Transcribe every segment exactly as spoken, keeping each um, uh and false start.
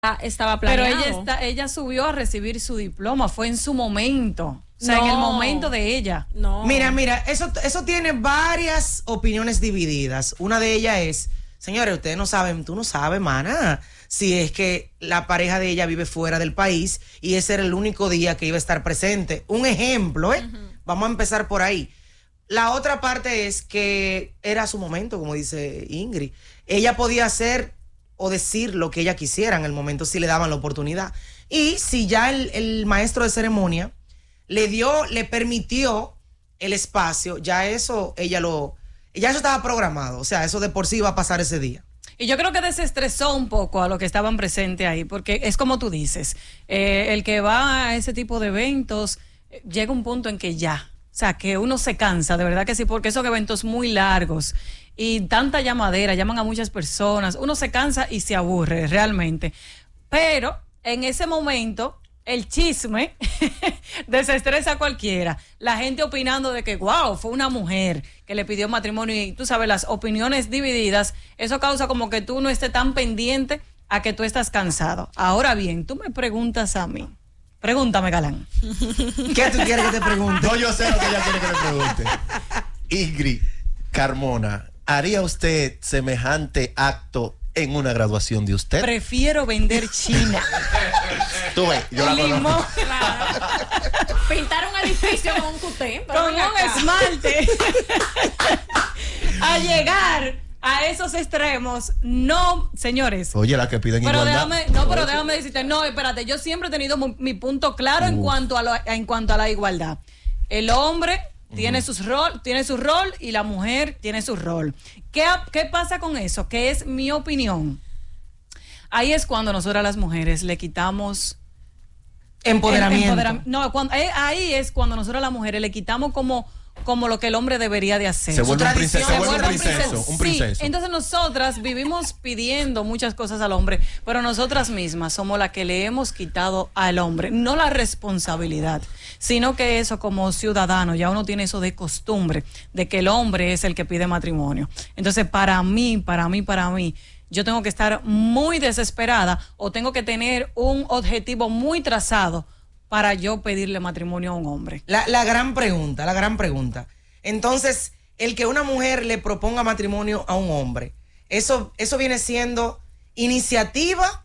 estaba planeado. Pero ella está, ella subió a recibir su diploma, fue en su momento. O sea, no, en el momento de ella. No. Mira, mira, eso, eso tiene varias opiniones divididas. Una de ellas es, señores, ustedes no saben, tú no sabes, mana, si es que la pareja de ella vive fuera del país y ese era el único día que iba a estar presente. Un ejemplo, ¿eh? Uh-huh. Vamos a empezar por ahí. La otra parte es que era su momento, como dice Ingrid. Ella podía hacer o decir lo que ella quisiera en el momento si le daban la oportunidad. Y si ya el, el maestro de ceremonia le dio, le permitió el espacio, ya eso, ella lo, ya eso estaba programado, o sea, eso de por sí iba a pasar ese día. Y yo creo que desestresó un poco a los que estaban presentes ahí, porque es como tú dices, eh, el que va a ese tipo de eventos, eh, llega un punto en que ya, o sea, que uno se cansa, de verdad que sí, porque son eventos muy largos y tanta llamadera, llaman a muchas personas, uno se cansa y se aburre realmente. Pero en ese momento, el chisme desestresa a cualquiera. La gente opinando de que, wow, fue una mujer que le pidió matrimonio y tú sabes, las opiniones divididas, eso causa como que tú no estés tan pendiente a que tú estás cansado. Ahora bien, tú me preguntas a mí. Pregúntame, Galán. ¿Qué tú quieres que te pregunte? No, yo sé lo que ella quiere que le pregunte. Ingrid Carmona, ¿haría usted semejante acto en una graduación de usted? Prefiero vender China. Tú ves, yo la Limón. Claro. Pintar un edificio con un cuté. Con un esmalte. A llegar a esos extremos, no, señores. Oye, la que piden pero igualdad. Déjame, no, pero déjame decirte, no, espérate, yo siempre he tenido mi, mi punto claro en cuanto a lo, en cuanto a la igualdad. El hombre uh-huh. tiene sus rol, tiene su rol y la mujer tiene su rol. ¿Qué, qué pasa con eso? Que es mi opinión. Ahí es cuando nosotras las mujeres le quitamos empoderamiento. Empoderam- no, cuando, ahí es cuando nosotros las mujeres le quitamos como como lo que el hombre debería de hacer. Se vuelve un princeso, se vuelve un princeso. un princeso. Sí, entonces nosotras vivimos pidiendo muchas cosas al hombre, pero nosotras mismas somos las que le hemos quitado al hombre, no la responsabilidad, sino que eso como ciudadano, ya uno tiene eso de costumbre, de que el hombre es el que pide matrimonio. Entonces para mí, para mí, para mí, yo tengo que estar muy desesperada o tengo que tener un objetivo muy trazado para yo pedirle matrimonio a un hombre. La, la gran pregunta, la gran pregunta. Entonces, el que una mujer le proponga matrimonio a un hombre, ¿eso, eso viene siendo iniciativa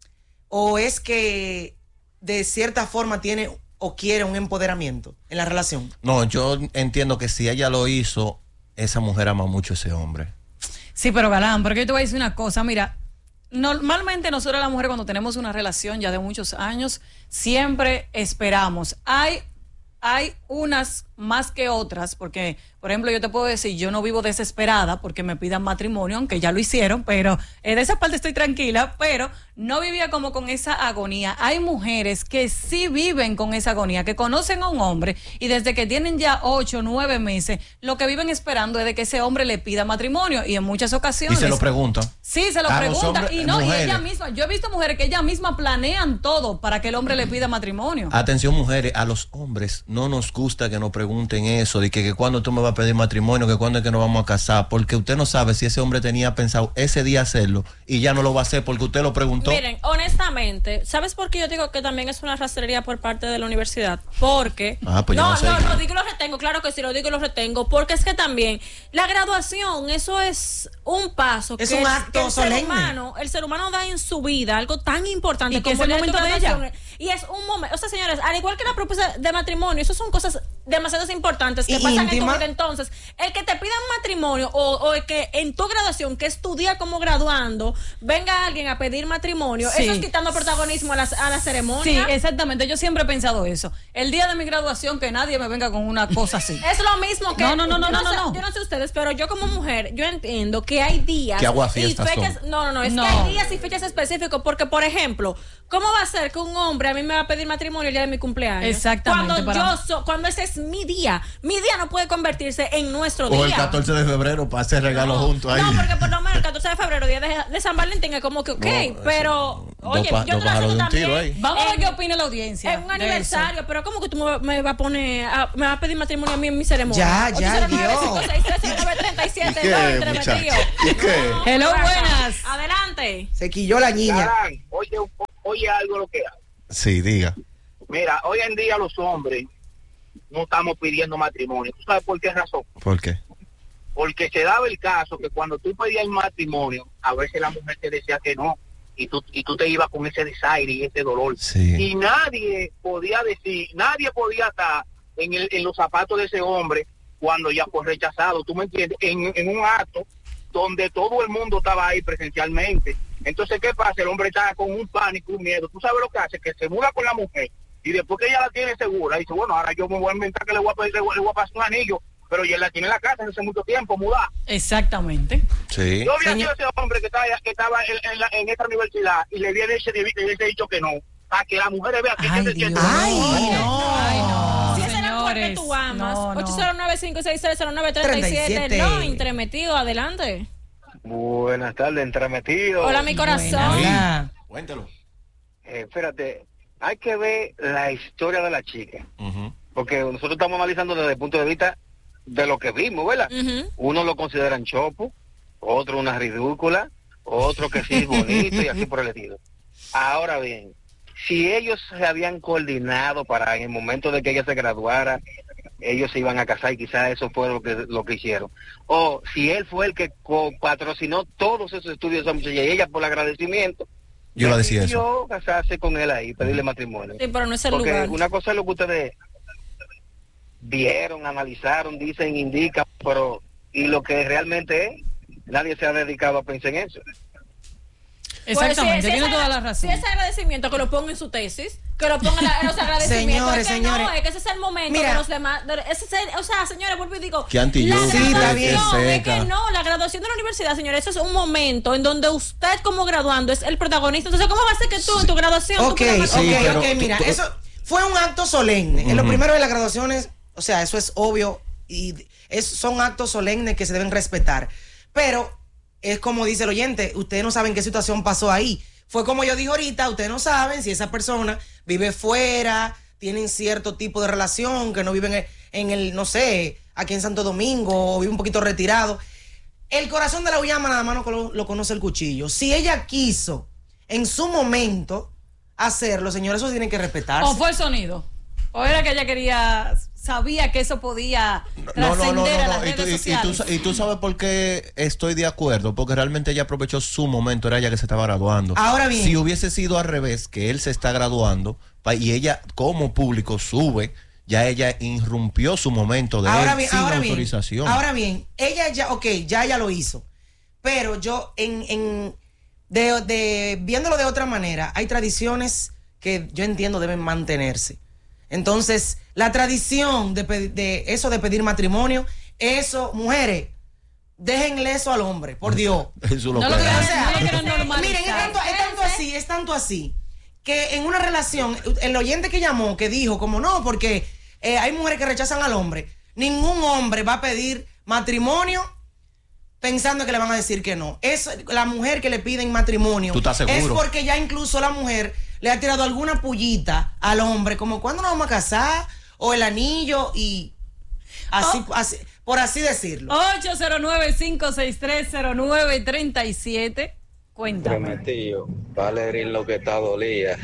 o es que de cierta forma tiene o quiere un empoderamiento en la relación? No, yo entiendo que si ella lo hizo, esa mujer ama mucho a ese hombre. Sí, pero Galán, porque yo te voy a decir una cosa, mira, normalmente nosotros las mujeres cuando tenemos una relación ya de muchos años, siempre esperamos. Hay, hay unas más que otras, porque, por ejemplo, yo te puedo decir, yo no vivo desesperada porque me pidan matrimonio, aunque ya lo hicieron, pero eh, de esa parte estoy tranquila, pero no vivía como con esa agonía. Hay mujeres que sí viven con esa agonía, que conocen a un hombre y desde que tienen ya ocho, nueve meses, lo que viven esperando es de que ese hombre le pida matrimonio y en muchas ocasiones. Y se lo preguntan. Sí, se lo a preguntan. Hombres, y no, mujeres. y ella misma, yo he visto mujeres que ellas mismas planean todo para que el hombre le pida matrimonio. Atención, mujeres, a los hombres no nos gusta que nos pregunten eso, de que, que cuando tú me vas a pedir matrimonio, que cuando es que nos vamos a casar, porque usted no sabe si ese hombre tenía pensado ese día hacerlo y ya no lo va a hacer porque usted lo preguntó. Miren, honestamente, ¿sabes por qué yo digo que también es una rastrería por parte de la universidad? Porque ah, pues no, no, no, no, digo y lo retengo, claro que sí, lo digo y lo retengo, porque es que también la graduación, eso es un paso es que un es, acto que el solemne. ser humano, el ser humano da en su vida algo tan importante y que como es el momento de ella. Y es un momento, o sea, señores, al igual que la propuesta de matrimonio, eso son cosas demasiado importantes que y pasan íntima. en tu vida. Entonces, el que te pidan matrimonio o, o el que en tu graduación, que es tu día como graduando, venga alguien a pedir matrimonio, sí. eso es quitando protagonismo a la, a la ceremonia. Sí, exactamente. Yo siempre he pensado eso. El día de mi graduación, que nadie me venga con una cosa así. Es lo mismo que... No, no, no, no, no, sé, no. Yo no sé ustedes, pero yo como mujer, yo entiendo que hay días que y fechas... son. No, no, no, es no. que hay días y fechas específicos, porque, por ejemplo, ¿cómo va a ser que un hombre a mí me va a pedir matrimonio el día de mi cumpleaños? Exactamente. Cuando para... yo so, cuando ese es mi día. Mi día no puede convertirse en nuestro o día. O el catorce de febrero para hacer regalos no, juntos ahí. No, porque por lo menos el catorce de febrero, día de, de San Valentín, es como que, ok, no, pero... No, oye, pa, yo te lo acepto también. Vamos en, a ver qué opina la audiencia. En un aniversario, pero ¿cómo que tú me, me vas a poner, a, me vas a pedir matrimonio a mí en mi ceremonia? Ya, ya, Dios. ¿Y qué, muchacho? ¿Y qué? Hello, buenas. Adelante. Se quilló la niña. Oye, oye algo lo que hay. Sí, diga. Mira, hoy en día los hombres no estamos pidiendo matrimonio. ¿Tú sabes por qué razón? ¿Por qué? Porque se daba el caso que cuando tú pedías el matrimonio, a veces la mujer te decía que no, y tú y tú te ibas con ese desaire y ese dolor. Sí. Y nadie podía decir, nadie podía estar en, el, en los zapatos de ese hombre cuando ya fue rechazado, ¿tú me entiendes? En, en un acto donde todo el mundo estaba ahí presencialmente. Entonces, ¿qué pasa? El hombre está con un pánico, un miedo. ¿Tú sabes lo que hace? Que se muda con la mujer y después que ella la tiene segura, dice, bueno, ahora yo me voy a inventar que le voy a pedir, le voy, le voy a pasar un anillo, pero ya la tiene en la casa desde hace mucho tiempo, mudada. Exactamente. Sí. Yo había sido ese hombre que estaba, que estaba en, en, la, en esta universidad y le había dicho, dicho que no, para que las mujeres vean que, Ay, que, que, Dios. Ay, no. no. Ay, no. Si esa es la mujer que Señores, tú amas, no, no. ocho cero nueve, cinco seis seis, cero nueve tres siete. No, entremetido, adelante. Buenas tardes, entremetido. Hola, mi corazón. Hola. Cuéntalo. Eh, espérate, hay que ver la historia de la chica, Uh-huh. porque nosotros estamos analizando desde el punto de vista de lo que vimos, ¿verdad? Ujú. Uno lo consideran chopo, otro una ridícula, otro que sí es bonito y así por el estilo. Ahora bien, si ellos se habían coordinado para en el momento de que ella se graduara, ellos se iban a casar y quizás eso fue lo que lo que hicieron. O si él fue el que co- patrocinó todos esos estudios de esa muchacha y ella por el agradecimiento, Yo iba a decir decidió casarse con él ahí, pedirle matrimonio. Sí, pero no es el Porque lugar. una cosa es lo que ustedes vieron, analizaron, dicen, indican, pero y lo que realmente es, nadie se ha dedicado a pensar en eso. Exactamente, Pues, si- si tiene ese- toda la razón. Si ese agradecimiento, que lo ponga en su tesis, que lo ponga en los agradecimientos. Señores, es que señores. No, es que ese es el momento Mira. de los demás. de- ese es el- o sea, señores, vuelvo y digo. Qué anti-yuca, la Sí, está bien. graduación, qué es que seca. no, la graduación de la universidad, señores, eso es un momento en donde usted como graduando es el protagonista. Entonces, ¿cómo va a ser que tú en tu graduación tú Ok, puedas ok, Sí, participar? pero ok, tú- mira, tú- eso fue un acto solemne. En lo Ujú. primero de las graduaciones, o sea, eso es obvio y es, son actos solemnes que se deben respetar. Pero es como dice el oyente, ustedes no saben qué situación pasó ahí. Fue como yo dije ahorita, ustedes no saben si esa persona vive fuera, tienen cierto tipo de relación, que no viven en el, en el, no sé, aquí en Santo Domingo, o vive un poquito retirado. El corazón de la uyama nada más no lo, lo conoce el cuchillo. Si ella quiso en su momento hacerlo, señores, eso tiene que respetarse. ¿O fue el sonido? ¿O era que ella quería, sabía que eso podía No, no, no, trascender a no, las no. Y, tú, redes y- y sociales? tú, y tú sabes por qué estoy de acuerdo, porque realmente ella aprovechó su momento, era ella que se estaba graduando. Ahora bien. Si hubiese sido al revés, que él se está graduando pa- y ella como público sube, ya ella irrumpió su momento de ahora él bien, sin ahora bien, autorización. ahora bien, ella ya, ok, ya ella lo hizo, pero yo en, en de, de viéndolo de otra manera, hay tradiciones que yo entiendo deben mantenerse. Entonces, la tradición de, pe- de eso de pedir matrimonio, eso, mujeres, déjenle eso al hombre, por Dios. Eso lo No lo que que era. O sea, Mira que no es normalizar. miren, es tanto, es tanto así, es tanto así, que en una relación, el oyente que llamó, que dijo, como no, porque eh, hay mujeres que rechazan al hombre, ningún hombre va a pedir matrimonio pensando que le van a decir que no. Es la mujer que le piden matrimonio. ¿Tú estás seguro? Es porque ya incluso la mujer le ha tirado alguna pullita al hombre, como cuando nos vamos a casar, o el anillo, y así, Oh. así por así decirlo. ocho cero nueve, cinco seis tres, cero nueve tres siete. Cuéntame. Prometido, Valerín lo que está dolía.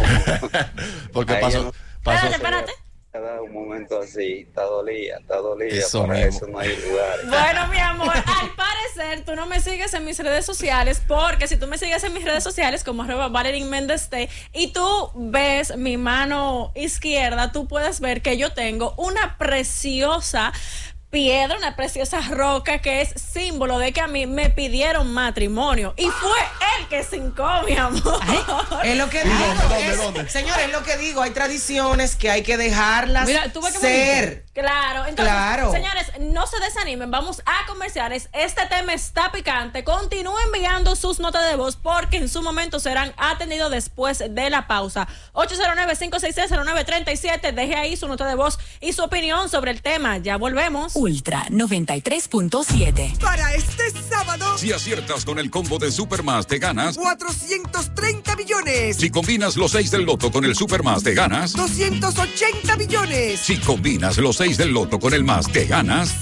Porque Ahí pasó, no- pasó Espérate, espérate. Cada un momento así, está dolía, está dolía. Eso para mismo. eso no hay lugar. Bueno, mi amor, al parecer tú no me sigues en mis redes sociales, porque si tú me sigues en mis redes sociales como arroba Valerín Méndez T, y tú ves mi mano izquierda, tú puedes ver que yo tengo una preciosa piedra, una preciosa roca que es símbolo de que a mí me pidieron matrimonio, y fue él que se hincó, mi amor. Es lo que digo. dónde, es- dónde? Señores, es lo que digo. Hay tradiciones que hay que dejarlas Mira, ¿tú ves qué ser. Claro, entonces, Claro. señores, no se desanimen, vamos a comerciales. Este tema está picante. Continúen enviando sus notas de voz porque en su momento serán atendidos después de la pausa. ocho cero nueve, cinco seis seis, cero nueve tres siete. Deje ahí su nota de voz y su opinión sobre el tema. Ya volvemos. Ultra noventa y tres punto siete. Para este sábado, Si aciertas con el combo de Supermás, te ganas. cuatrocientos treinta millones, Si combinas los seis del loto con el Supermás, te ganas. doscientos ochenta millones, Si combinas los seis del loto con el más, te ganas. ciento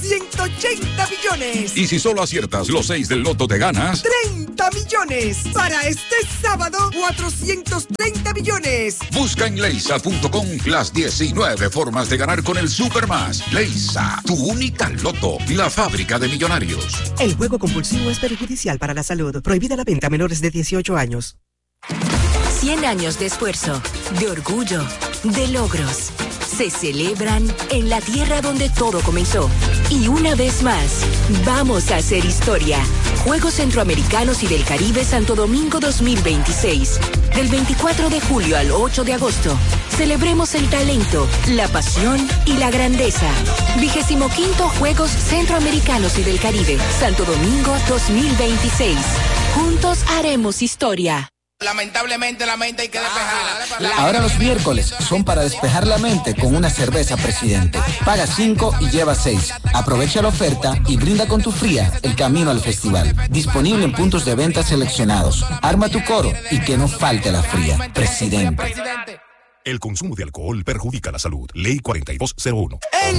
ochenta millones. Y si solo aciertas los seis del loto te ganas treinta millones. Para este sábado, cuatrocientos treinta millones. Busca en leisa punto com las diecinueve formas de ganar con el Supermás. Leisa, tu única loto, la fábrica de millonarios. El juego compulsivo es perjudicial para la salud. Prohibida la venta a menores de dieciocho años. cien años de esfuerzo, de orgullo, de logros. Se celebran en la tierra donde todo comenzó. Y una vez más, vamos a hacer historia. Juegos Centroamericanos y del Caribe Santo Domingo dos mil veintiséis. Del veinticuatro de julio al ocho de agosto. Celebremos el talento, la pasión y la grandeza. Vigésimo quinto Juegos Centroamericanos y del Caribe Santo Domingo dos mil veintiséis. Juntos haremos historia. Lamentablemente la mente hay que despejarla. Ahora los miércoles son para despejar la mente con una cerveza Presidente. Paga cinco y lleva seis. Aprovecha la oferta y brinda con tu fría el camino al festival. Disponible en puntos de venta seleccionados. Arma tu coro y que no falte la fría. Presidente. El consumo de alcohol perjudica la salud. Ley cuarenta y dos cero uno.